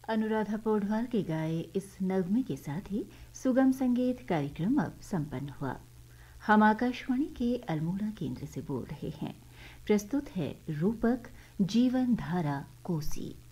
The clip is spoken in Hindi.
अनुराधा पौडवाल के गाए इस नगमे के साथ ही सुगम संगीत कार्यक्रम अब संपन्न हुआ। हम आकाशवाणी के अल्मोड़ा केंद्र से बोल रहे हैं। प्रस्तुत है रूपक जीवन धारा कोसी।